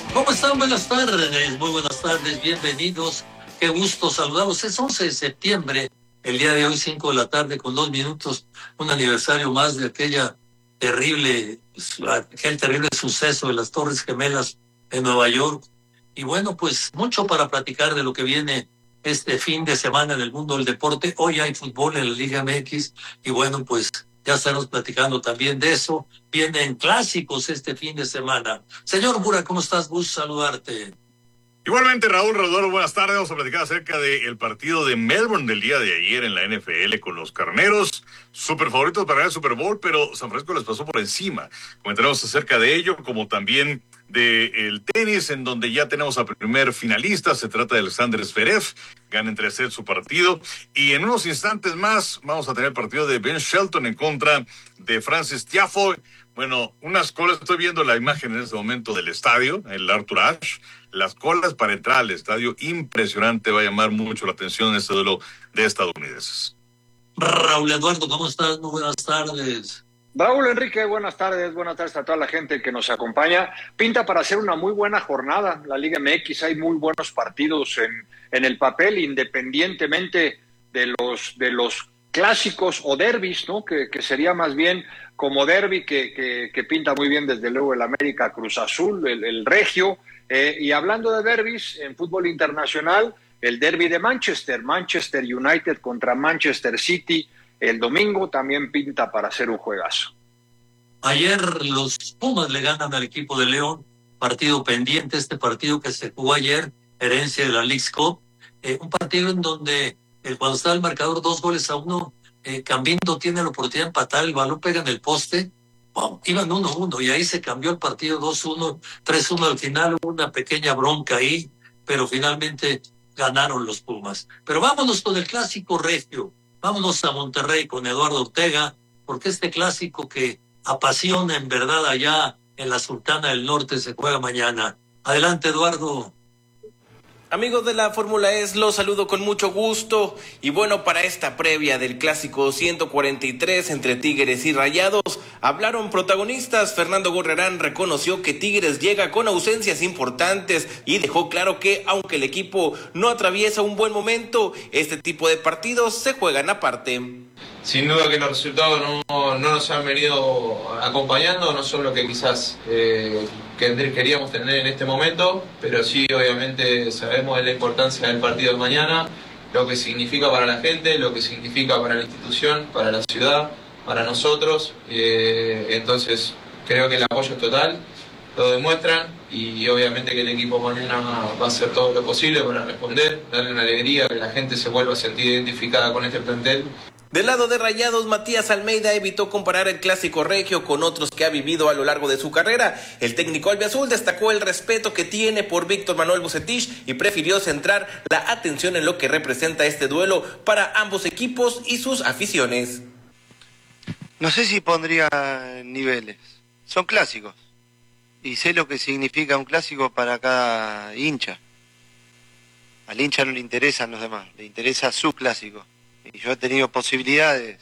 ¿Cómo están? Buenas tardes, muy buenas tardes, bienvenidos. Qué gusto saludarlos. Es 11 de septiembre, el día de hoy, 5 de la tarde, con 2 minutos, un aniversario más de aquel terrible suceso de las Torres Gemelas en Nueva York. Y bueno, pues mucho para platicar de lo que viene este fin de semana en el mundo del deporte. Hoy hay fútbol en la Liga MX y bueno, pues ya estaremos platicando también de eso. Vienen clásicos este fin de semana. Señor Bura, ¿cómo estás? Gusto saludarte. Igualmente, Raúl Rodolfo, buenas tardes. Vamos a platicar acerca del partido de Melbourne del día de ayer en la NFL con los Carneros, súper favoritos para el Super Bowl, pero San Francisco les pasó por encima. Comentaremos acerca de ello, como también del tenis, en donde ya tenemos al primer finalista. Se trata de Alexander Zverev, gana en 3 sets su partido. Y en unos instantes más vamos a tener el partido de Ben Shelton en contra de Francis Tiafoe. Bueno, unas colas, estoy viendo la imagen en este momento del estadio, el Arthur Ashe. Las colas para entrar al estadio, impresionante, va a llamar mucho la atención este duelo de estadounidenses. Raúl Eduardo, ¿cómo estás? Muy buenas tardes. Raúl Enrique, buenas tardes a toda la gente que nos acompaña. Pinta para hacer una muy buena jornada. La Liga MX, hay muy buenos partidos en el papel, independientemente de los clásicos o derbis, ¿no? Que sería más bien como derbi que pinta muy bien desde luego el América Cruz Azul, el Regio. Y hablando de derbis en fútbol internacional, el derbi de Manchester United contra Manchester City. El domingo también pinta para hacer un juegazo. Ayer los Pumas le ganan al equipo de León, partido pendiente, este partido que se jugó ayer, herencia de la Leagues Cup, un partido en donde cuando está el marcador 2-1, Cambindo tiene la oportunidad de empatar, el balón pega en el poste, ¡pum! Iban 1-1 y ahí se cambió el partido 2-1, 3-1 al final, hubo una pequeña bronca ahí, pero finalmente ganaron los Pumas. Pero vámonos con el clásico regio. Vámonos a Monterrey con Eduardo Ortega, porque este clásico que apasiona en verdad allá en la Sultana del Norte se juega mañana. Adelante, Eduardo. Amigos de la Fórmula E, los saludo con mucho gusto. Y bueno, para esta previa del clásico 143 entre Tigres y Rayados, hablaron protagonistas. Fernando Gorrerán reconoció que Tigres llega con ausencias importantes y dejó claro que, aunque el equipo no atraviesa un buen momento, este tipo de partidos se juegan aparte. Sin duda que los resultados no nos han venido acompañando, no son lo que quizás queríamos tener en este momento, pero sí obviamente sabemos de la importancia del partido de mañana, lo que significa para la gente, lo que significa para la institución, para la ciudad, para nosotros. Entonces creo que el apoyo es total, lo demuestran y obviamente que el equipo mañana va a hacer todo lo posible para responder, darle una alegría, que la gente se vuelva a sentir identificada con este plantel. Del lado de Rayados, Matías Almeida evitó comparar el clásico regio con otros que ha vivido a lo largo de su carrera. El técnico albiazul destacó el respeto que tiene por Víctor Manuel Vucetich y prefirió centrar la atención en lo que representa este duelo para ambos equipos y sus aficiones. No sé si pondría niveles, son clásicos y sé lo que significa un clásico para cada hincha. Al hincha no le interesan los demás, le interesa su clásico. Y yo he tenido posibilidades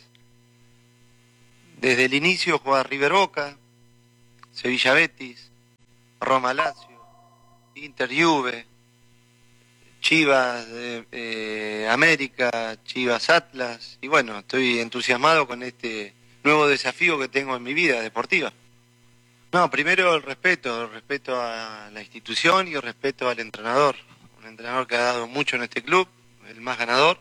desde el inicio jugar River Boca, Sevilla Betis, Roma Lazio, Inter Juve, Chivas América, Chivas Atlas, y bueno, estoy entusiasmado con este nuevo desafío que tengo en mi vida deportiva. No, primero el respeto a la institución y el respeto al entrenador, un entrenador que ha dado mucho en este club, el más ganador.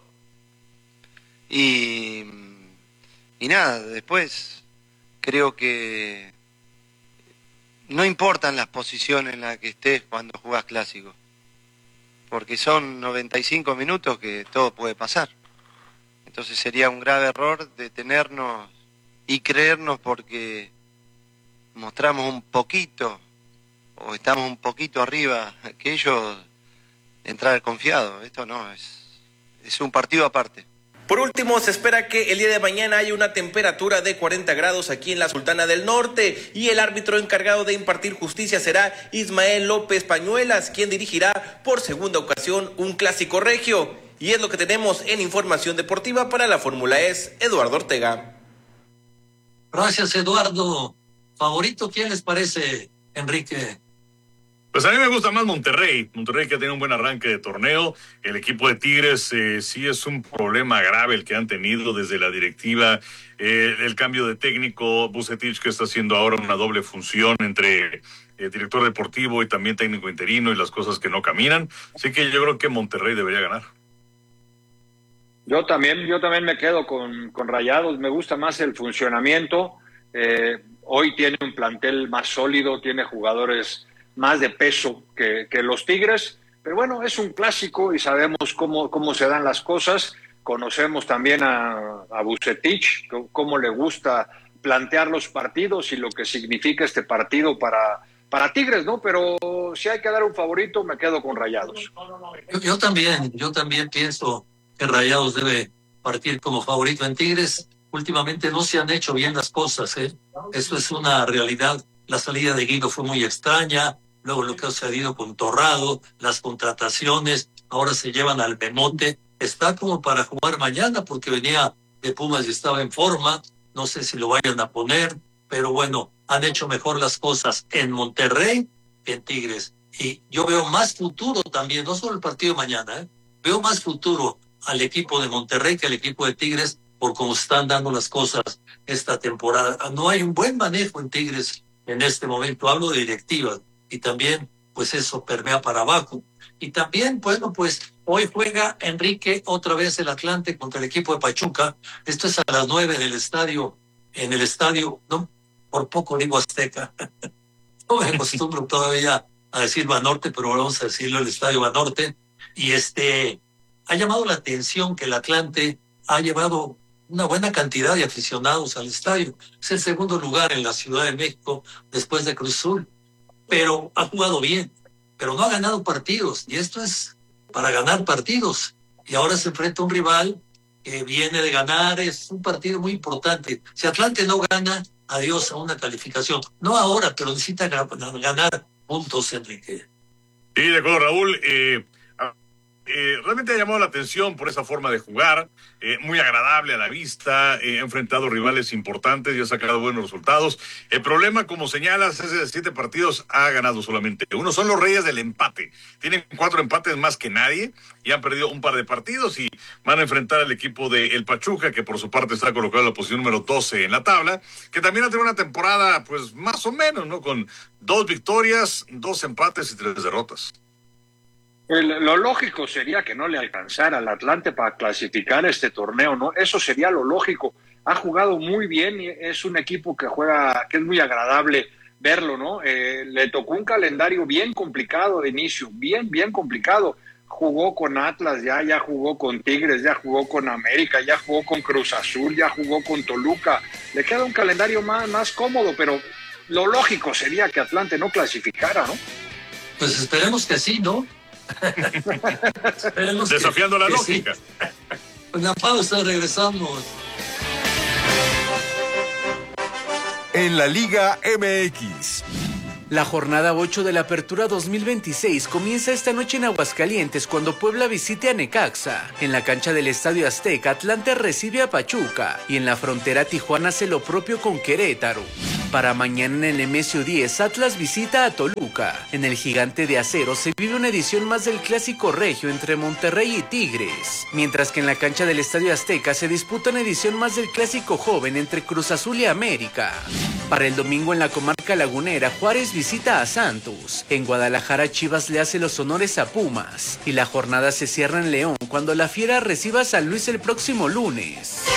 Y nada, después creo que no importan las posiciones en las que estés cuando jugás clásico, porque son 95 minutos que todo puede pasar. Entonces sería un grave error detenernos y creernos porque mostramos un poquito o estamos un poquito arriba que ellos, entrar confiado. Esto no, es un partido aparte. Por último, se espera que el día de mañana haya una temperatura de 40 grados aquí en la Sultana del Norte y el árbitro encargado de impartir justicia será Ismael López Pañuelas, quien dirigirá por segunda ocasión un clásico regio. Y es lo que tenemos en información deportiva para la Fórmula E, Eduardo Ortega. Gracias, Eduardo. ¿Favorito quién les parece, Enrique? Pues a mí me gusta más Monterrey. Monterrey que ha tenido un buen arranque de torneo. El equipo de Tigres sí es un problema grave el que han tenido desde la directiva. El cambio de técnico, Vucetich que está haciendo ahora una doble función entre director deportivo y también técnico interino y las cosas que no caminan. Así que yo creo que Monterrey debería ganar. Yo también me quedo con Rayados. Me gusta más el funcionamiento. Hoy tiene un plantel más sólido, tiene jugadores más de peso que los Tigres, pero bueno, es un clásico y sabemos cómo se dan las cosas. Conocemos también a Vucetich, cómo le gusta plantear los partidos y lo que significa este partido para Tigres, ¿no? Pero si hay que dar un favorito, me quedo con Rayados. Yo también pienso que Rayados debe partir como favorito. En Tigres últimamente no se han hecho bien las cosas, ¿eh? Eso es una realidad. La salida de Guido fue muy extraña, luego lo que ha sucedido con Torrado, las contrataciones, ahora se llevan al Memote. Está como para jugar mañana porque venía de Pumas y estaba en forma. No sé si lo vayan a poner, pero bueno, han hecho mejor las cosas en Monterrey que en Tigres. Y yo veo más futuro también, no solo el partido de mañana, ¿eh? Veo más futuro al equipo de Monterrey que al equipo de Tigres por cómo están dando las cosas esta temporada. No hay un buen manejo en Tigres en este momento, hablo de directivas, y también pues eso permea para abajo. Y también, bueno, pues hoy juega Enrique otra vez el Atlante contra el equipo de Pachuca. Esto es a las 9 en el estadio, no, por poco digo Azteca. No me acostumbro todavía a decir Banorte, pero vamos a decirlo el estadio Banorte. Y ha llamado la atención que el Atlante ha llevado una buena cantidad de aficionados al estadio. Es el segundo lugar en la Ciudad de México después de Cruz Azul, pero ha jugado bien, pero no ha ganado partidos, y esto es para ganar partidos. Y ahora se enfrenta a un rival que viene de ganar, es un partido muy importante. Si Atlante no gana, adiós a una calificación. No ahora, pero necesita ganar puntos, Enrique. Sí, de acuerdo, Raúl. Realmente ha llamado la atención por esa forma de jugar, muy agradable a la vista, ha enfrentado rivales importantes y ha sacado buenos resultados. El problema, como señalas, es de 7 partidos, ha ganado solamente uno. Son los reyes del empate. Tienen 4 empates más que nadie y han perdido un par de partidos y van a enfrentar al equipo de El Pachuca, que por su parte está colocado en la posición número 12 en la tabla, que también ha tenido una temporada, pues más o menos, ¿no? Con 2 victorias, 2 empates y 3 derrotas. Lo lógico sería que no le alcanzara al Atlante para clasificar este torneo, ¿no? Eso sería lo lógico. Ha jugado muy bien y es un equipo que juega, que es muy agradable verlo, ¿no? Le tocó un calendario bien complicado de inicio, bien complicado. Jugó con Atlas, ya jugó con Tigres, ya jugó con América, ya jugó con Cruz Azul, ya jugó con Toluca. Le queda un calendario más cómodo, pero lo lógico sería que Atlante no clasificara, ¿no? Pues esperemos que sí, ¿no? Desafiando la lógica. Sí. Una pausa, regresamos. En la Liga MX. La jornada 8 de la Apertura 2026 comienza esta noche en Aguascalientes cuando Puebla visite a Necaxa. En la cancha del Estadio Azteca, Atlante recibe a Pachuca y en la frontera Tijuana hace lo propio con Querétaro. Para mañana en el Nemesio 10, Atlas visita a Toluca. En el Gigante de Acero se vive una edición más del Clásico Regio entre Monterrey y Tigres, mientras que en la cancha del Estadio Azteca se disputa una edición más del Clásico Joven entre Cruz Azul y América. Para el domingo en la comarca lagunera, Juárez visita a Santos. En Guadalajara, Chivas le hace los honores a Pumas. Y la jornada se cierra en León cuando la Fiera reciba a San Luis el próximo lunes.